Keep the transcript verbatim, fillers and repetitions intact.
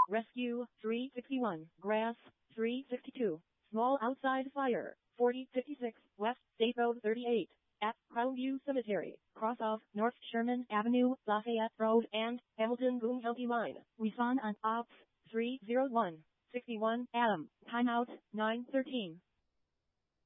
Rescue, three sixty-one. Grass, three sixty-two. Small outside fire, forty fifty-six. West State Road thirty-eight. At Crownview Cemetery, cross of North Sherman Avenue, Lafayette Road, and Hamilton Boone County Line. Respond on Ops three oh one. sixty-one, Adam. Timeout, nine thirteen.